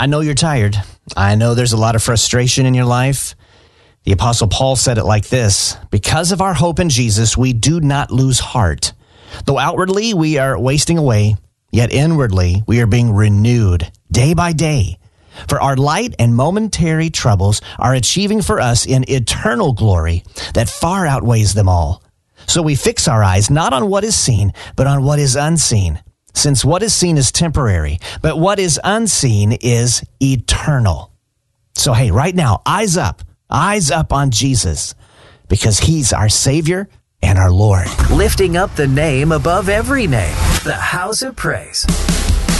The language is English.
I know you're tired. I know there's a lot of frustration in your life. The Apostle Paul said it like this: because of our hope in Jesus, we do not lose heart. Though outwardly we are wasting away, yet inwardly we are being renewed day by day. For our light and momentary troubles are achieving for us an eternal glory that far outweighs them all. So we fix our eyes not on what is seen, but on what is unseen. Since what is seen is temporary, but what is unseen is eternal. So hey, right now, eyes up on Jesus, because he's our Savior and our Lord. Lifting up the name above every name, the House of Praise.